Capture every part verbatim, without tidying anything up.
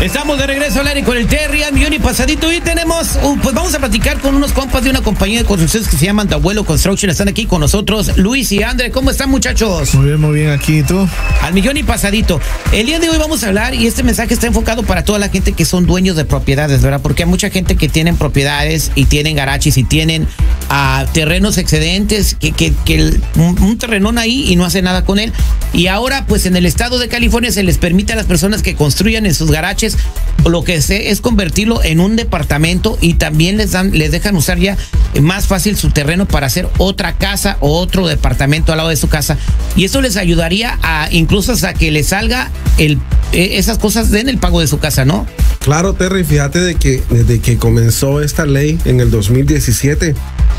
Estamos de regreso al aire con el Terry, al millón y pasadito, y tenemos, uh, pues vamos a platicar con unos compas de una compañía de construcciones que se llaman The Abuelo Construction. Están aquí con nosotros Luis y André. ¿Cómo están, muchachos? Muy bien, muy bien, aquí, ¿y tú? Al millón y pasadito. El día de hoy vamos a hablar, y este mensaje está enfocado para toda la gente que son dueños de propiedades, ¿verdad? Porque hay mucha gente que tienen propiedades y tienen garajes y tienen uh, terrenos excedentes, que, que, que el, un, un terrenón ahí y no hace nada con él. Y ahora, pues en el estado de California se les permite a las personas que construyan en sus garajes, lo que sé es convertirlo en un departamento, y también les dan, les dejan usar ya más fácil su terreno para hacer otra casa o otro departamento al lado de su casa, y eso les ayudaría a incluso hasta que les salga el esas cosas en el pago de su casa, ¿no? Claro, Terry, fíjate de que desde que comenzó esta ley en el dos mil diecisiete,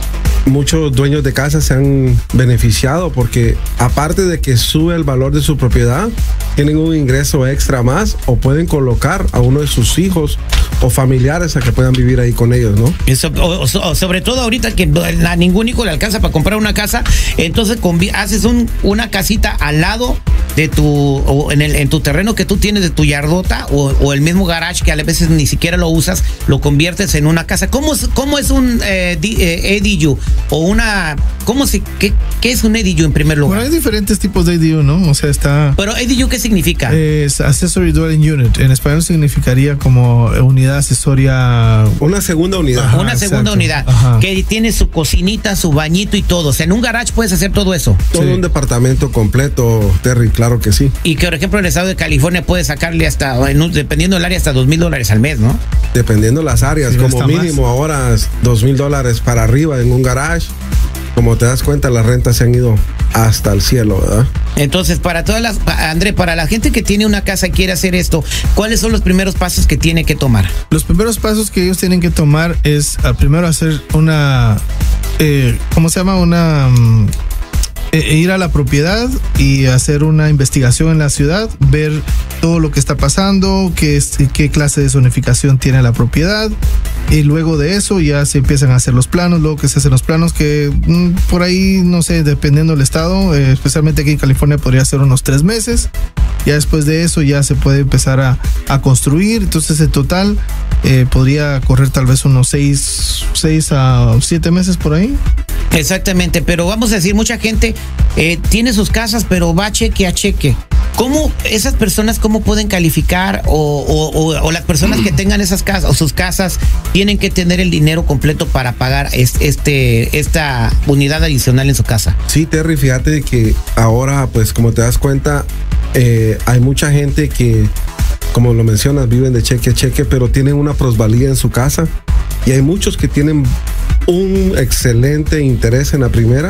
muchos dueños de casa se han beneficiado porque aparte de que sube el valor de su propiedad, tienen un ingreso extra más, o pueden colocar a uno de sus hijos o familiares a que puedan vivir ahí con ellos, ¿no? Eso, o, o, sobre todo ahorita que a ningún hijo le alcanza para comprar una casa, entonces haces un, una casita al lado de tu, o en, el, en tu terreno que tú tienes de tu yardota, o, o el mismo garage que a veces ni siquiera lo usas, lo conviertes en una casa. ¿Cómo es, cómo es un eh, eh, A D U? O una, ¿cómo se, qué, qué es un A D U en primer lugar? Bueno, hay diferentes tipos de A D U, ¿no? O sea, está... Pero A D U, ¿qué significa? Es Accessory Dwelling Unit. En español significaría como unidad accesoria. Una segunda unidad. Ajá, una segunda exacto. unidad. Ajá. Que tiene su cocinita, su bañito y todo. O sea, en un garage puedes hacer todo eso. Todo sí. Un departamento completo, Terry, claro que sí. Y que, por ejemplo, en el estado de California puedes sacarle hasta, dependiendo del área, hasta dos mil dólares al mes, ¿no? Dependiendo las áreas, sí, como mínimo más. Ahora dos mil dólares para arriba en un garage. Como te das cuenta, las rentas se han ido hasta el cielo, ¿verdad? Entonces, para todas las, André, para la gente que tiene una casa y quiere hacer esto, ¿cuáles son los primeros pasos que tiene que tomar? Los primeros pasos que ellos tienen que tomar es, uh, primero hacer una, eh, ¿cómo se llama? Una... Um, E ir a la propiedad y hacer una investigación en la ciudad, ver todo lo que está pasando, qué, es, qué clase de zonificación tiene la propiedad, y luego de eso ya se empiezan a hacer los planos. Luego que se hacen los planos, que mmm, por ahí, no sé, dependiendo del estado, eh, especialmente aquí en California podría ser unos tres meses. Ya después de eso ya se puede empezar a, a construir. Entonces en total eh, podría correr tal vez unos seis, seis a siete meses por ahí. Exactamente, pero vamos a decir, mucha gente eh, tiene sus casas, pero va cheque a cheque. ¿Cómo esas personas, cómo pueden calificar, o, o, o, o las personas que tengan esas casas o sus casas tienen que tener el dinero completo para pagar este, esta unidad adicional en su casa? Sí, Terry, fíjate que ahora, pues como te das cuenta, eh, hay mucha gente que, como lo mencionas, viven de cheque a cheque, pero tienen una plusvalía en su casa, y hay muchos que tienen un excelente interés en la primera,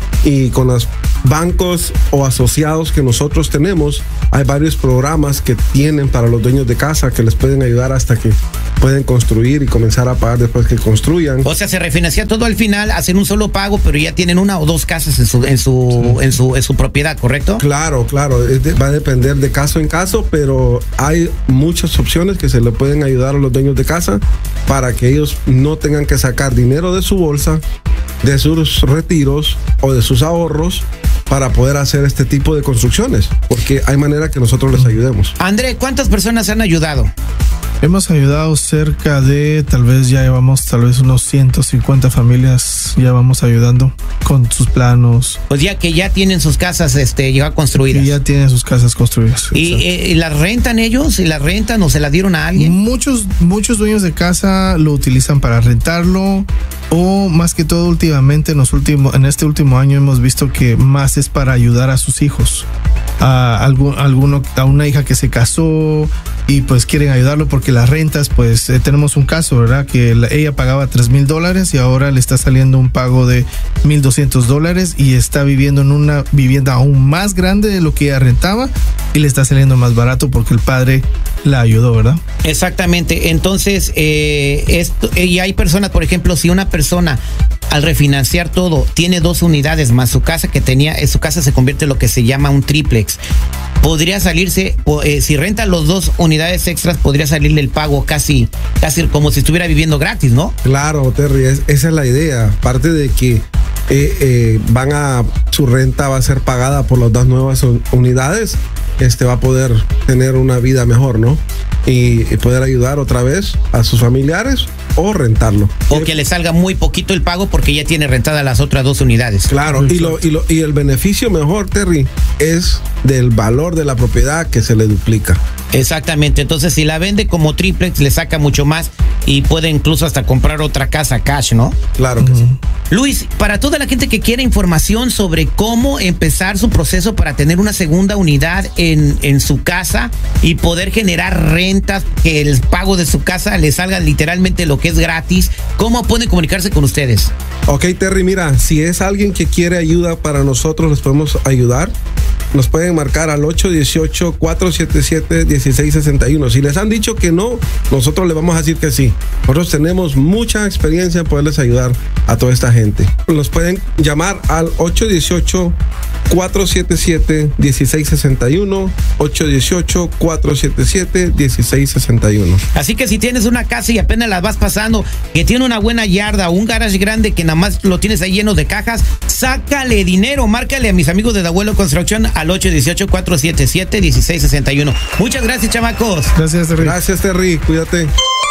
y con los bancos o asociados que nosotros tenemos, hay varios programas que tienen para los dueños de casa que les pueden ayudar hasta que pueden construir y comenzar a pagar después que construyan. O sea, se refinancia todo al final, hacen un solo pago, pero ya tienen una o dos casas en su en su sí. en su en su propiedad, ¿correcto? Claro, claro, es de, va a depender de caso en caso, pero hay muchas opciones que se le pueden ayudar a los dueños de casa para que ellos no tengan que sacar dinero de su bolsa, de sus retiros o de sus ahorros para poder hacer este tipo de construcciones, porque hay manera que nosotros les ayudemos. André, ¿cuántas personas han ayudado? Hemos ayudado cerca de, tal vez ya llevamos tal vez unos ciento cincuenta familias, ya vamos ayudando con sus planos. Pues ya que ya tienen sus casas este, ya construidas. Y ya tienen sus casas construidas. ¿Y eh, las rentan ellos? ¿Y las rentan o se las dieron a alguien? Muchos, muchos dueños de casa lo utilizan para rentarlo, o más que todo últimamente en, los últimos, en este último año hemos visto que más es para ayudar a sus hijos. A, algún, alguno, a una hija que se casó y pues quieren ayudarlo porque las rentas, pues eh, tenemos un caso, ¿verdad? Que la, ella pagaba tres mil dólares y ahora le está saliendo un pago de mil doscientos dólares y está viviendo en una vivienda aún más grande de lo que ella rentaba, y le está saliendo más barato porque el padre la ayudó, ¿verdad? Exactamente. Entonces, eh, esto, y hay personas, por ejemplo, si una persona al refinanciar todo tiene dos unidades más su casa que tenía, su casa se convierte en lo que se llama un triplex, podría salirse, eh, si renta los dos unidades extras, podría salirle el pago casi, casi como si estuviera viviendo gratis, ¿no? Claro, Terry, es, esa es la idea. Aparte de que eh, eh, van a, su renta va a ser pagada por las dos nuevas unidades, este va a poder tener una vida mejor, ¿no? y, y poder ayudar otra vez a sus familiares o rentarlo. O que le salga muy poquito el pago porque ya tiene rentada las otras dos unidades. Claro, y, lo, y, lo, y el beneficio mejor, Terry, es del valor de la propiedad que se le duplica. Exactamente, entonces si la vende como triplex le saca mucho más y puede incluso hasta comprar otra casa cash, ¿no? Claro que uh-huh. sí. Luis, para toda la gente que quiere información sobre cómo empezar su proceso para tener una segunda unidad en, en su casa y poder generar rentas, que el pago de su casa le salga literalmente lo que es gratis, ¿cómo pueden comunicarse con ustedes? Ok, Terry, mira, si es alguien que quiere ayuda para nosotros, les podemos ayudar. Nos pueden marcar al ocho uno ocho, cuatro siete siete, uno seis seis uno. Si les han dicho que no, nosotros les vamos a decir que sí. Nosotros tenemos mucha experiencia en poderles ayudar a toda esta gente. Nos pueden llamar al ocho uno ocho, cuatro siete siete, uno seis seis uno, ocho uno ocho, cuatro siete siete, uno seis seis uno. Así que si tienes una casa y apenas la vas pasando, que tiene una buena yarda o un garage grande que nada más lo tienes ahí lleno de cajas, sácale dinero, márcale a mis amigos de The Abuelo Construction al ocho uno ocho, cuatro siete siete, uno seis seis uno. Muchas gracias, chamacos. Gracias, Terry. Gracias, Terry. Cuídate.